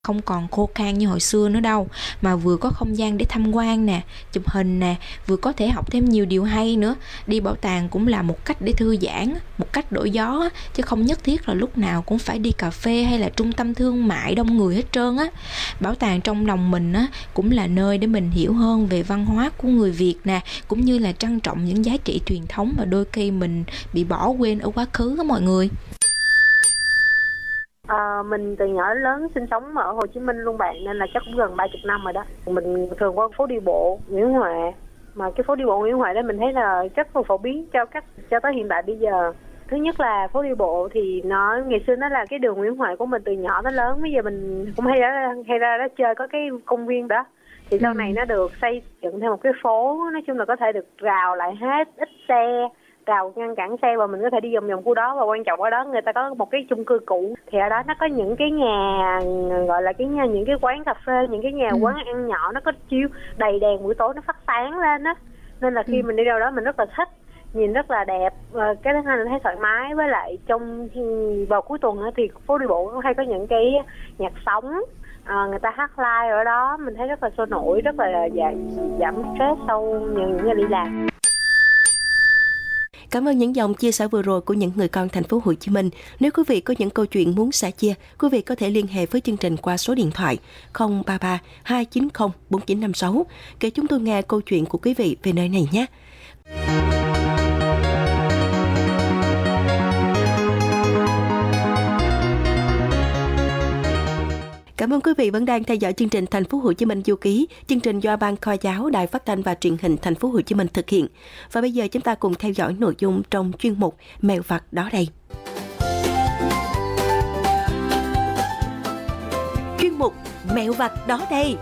không còn khô khan như hồi xưa nữa đâu, mà vừa có không gian để tham quan nè, chụp hình nè, vừa có thể học thêm nhiều điều hay nữa. Đi bảo tàng cũng là một cách để thư giãn, một cách đổi gió, chứ không nhất thiết là lúc nào cũng phải đi cà phê hay là trung tâm thương mại đông người hết trơn á. Bảo tàng trong lòng mình á cũng là nơi để mình hiểu hơn về văn hóa của người Việt nè, cũng như là trân trọng những giá trị truyền thống mà đôi khi mình bị bỏ quên ở quá khứ á mọi người. Mình từ nhỏ đến lớn sinh sống ở Hồ Chí Minh luôn bạn, nên là chắc cũng gần 30 năm rồi đó. Mình thường qua phố đi bộ Nguyễn Huệ, mà cái phố đi bộ Nguyễn Huệ đó mình thấy là rất là phổ biến cho tới hiện tại bây giờ. Thứ nhất là phố đi bộ thì nó ngày xưa nó là cái đường Nguyễn Huệ của mình từ nhỏ tới lớn, bây giờ mình cũng hay ra đó chơi, có cái công viên đó. Thì sau này nó được xây dựng thêm một cái phố, nói chung là có thể được rào lại hết, ít xe, rào ngăn cản xe và mình có thể đi vòng vòng khu đó. Và quan trọng ở đó người ta có một cái chung cư cũ, thì ở đó nó có những cái nhà, gọi là những cái quán cà phê, những cái nhà quán ăn nhỏ, nó có chiếu đầy đèn buổi tối nó phát sáng lên á, nên là khi mình đi đâu đó mình rất là thích, nhìn rất là đẹp. Cái thứ hai là thấy thoải mái, với lại vào cuối tuần thì phố đi bộ hay có những cái nhạc sống, người ta hát live ở đó, mình thấy rất là sôi nổi, rất là giảm stress sau những ngày đi làm. Cảm ơn những dòng chia sẻ vừa rồi của những người con thành phố Hồ Chí Minh. Nếu quý vị có những câu chuyện muốn sẻ chia, quý vị có thể liên hệ với chương trình qua số điện thoại 033 290 4956 kể chúng tôi nghe câu chuyện của quý vị về nơi này nhé. Cảm ơn quý vị vẫn đang theo dõi chương trình Thành phố Hồ Chí Minh du ký, chương trình do Ban Khoa giáo Đài Phát thanh và Truyền hình Thành phố Hồ Chí Minh thực hiện. Và bây giờ chúng ta cùng theo dõi nội dung trong chuyên mục Mèo vặt đó đây. Chuyên mục Mèo vặt đó đây.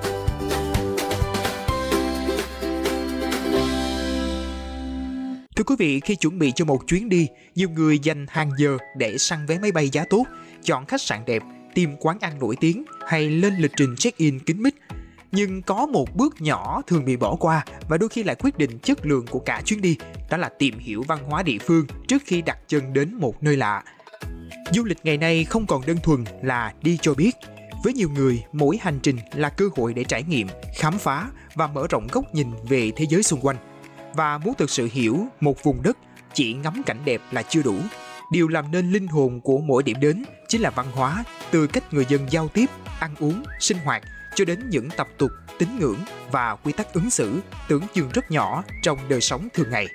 Thưa quý vị, khi chuẩn bị cho một chuyến đi, nhiều người dành hàng giờ để săn vé máy bay giá tốt, chọn khách sạn đẹp, tìm quán ăn nổi tiếng hay lên lịch trình check-in kín mít. Nhưng có một bước nhỏ thường bị bỏ qua và đôi khi lại quyết định chất lượng của cả chuyến đi, đó là tìm hiểu văn hóa địa phương trước khi đặt chân đến một nơi lạ. Du lịch ngày nay không còn đơn thuần là đi cho biết. Với nhiều người, mỗi hành trình là cơ hội để trải nghiệm, khám phá và mở rộng góc nhìn về thế giới xung quanh. Và muốn thực sự hiểu một vùng đất, chỉ ngắm cảnh đẹp là chưa đủ. Điều làm nên linh hồn của mỗi điểm đến chính là văn hóa, từ cách người dân giao tiếp, ăn uống, sinh hoạt cho đến những tập tục, tín ngưỡng và quy tắc ứng xử tưởng chừng rất nhỏ trong đời sống thường ngày.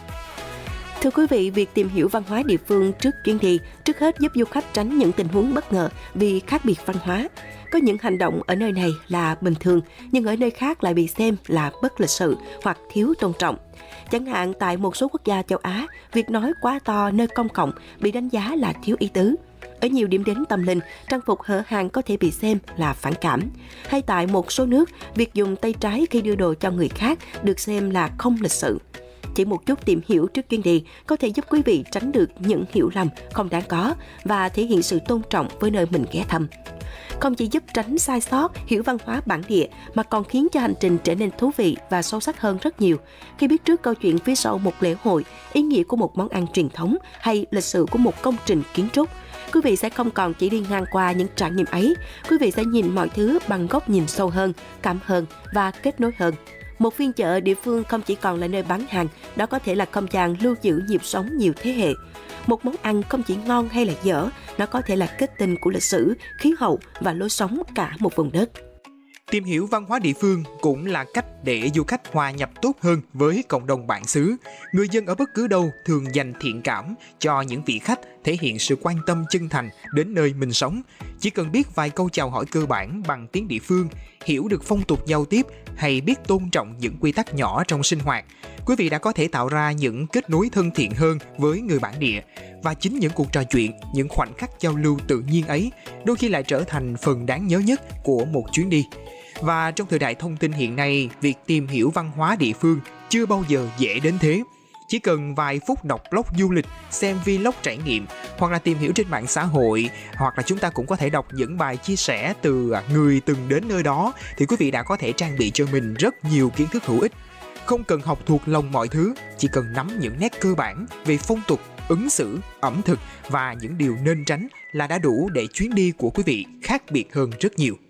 Thưa quý vị, việc tìm hiểu văn hóa địa phương trước chuyến đi trước hết giúp du khách tránh những tình huống bất ngờ vì khác biệt văn hóa. Có những hành động ở nơi này là bình thường, nhưng ở nơi khác lại bị xem là bất lịch sự hoặc thiếu tôn trọng. Chẳng hạn tại một số quốc gia châu Á, việc nói quá to nơi công cộng bị đánh giá là thiếu ý tứ. Ở nhiều điểm đến tâm linh, trang phục hở hang có thể bị xem là phản cảm. Hay tại một số nước, việc dùng tay trái khi đưa đồ cho người khác được xem là không lịch sự. Chỉ một chút tìm hiểu trước chuyến đi có thể giúp quý vị tránh được những hiểu lầm không đáng có và thể hiện sự tôn trọng với nơi mình ghé thăm. Không chỉ giúp tránh sai sót, hiểu văn hóa bản địa mà còn khiến cho hành trình trở nên thú vị và sâu sắc hơn rất nhiều. Khi biết trước câu chuyện phía sau một lễ hội, ý nghĩa của một món ăn truyền thống hay lịch sử của một công trình kiến trúc, quý vị sẽ không còn chỉ đi ngang qua những trải nghiệm ấy. Quý vị sẽ nhìn mọi thứ bằng góc nhìn sâu hơn, cảm hơn và kết nối hơn. Một phiên chợ địa phương không chỉ còn là nơi bán hàng, đó có thể là không gian lưu giữ nhịp sống nhiều thế hệ. Một món ăn không chỉ ngon hay là dở, nó có thể là kết tinh của lịch sử, khí hậu và lối sống cả một vùng đất. Tìm hiểu văn hóa địa phương cũng là cách để du khách hòa nhập tốt hơn với cộng đồng bản xứ. Người dân ở bất cứ đâu thường dành thiện cảm cho những vị khách, thể hiện sự quan tâm chân thành đến nơi mình sống. Chỉ cần biết vài câu chào hỏi cơ bản bằng tiếng địa phương, hiểu được phong tục giao tiếp hay biết tôn trọng những quy tắc nhỏ trong sinh hoạt, quý vị đã có thể tạo ra những kết nối thân thiện hơn với người bản địa. Và chính những cuộc trò chuyện, những khoảnh khắc giao lưu tự nhiên ấy đôi khi lại trở thành phần đáng nhớ nhất của một chuyến đi. Và trong thời đại thông tin hiện nay, việc tìm hiểu văn hóa địa phương chưa bao giờ dễ đến thế. Chỉ cần vài phút đọc blog du lịch, xem vlog trải nghiệm, hoặc là tìm hiểu trên mạng xã hội, hoặc là chúng ta cũng có thể đọc những bài chia sẻ từ người từng đến nơi đó, thì quý vị đã có thể trang bị cho mình rất nhiều kiến thức hữu ích. Không cần học thuộc lòng mọi thứ, chỉ cần nắm những nét cơ bản về phong tục, ứng xử, ẩm thực và những điều nên tránh là đã đủ để chuyến đi của quý vị khác biệt hơn rất nhiều.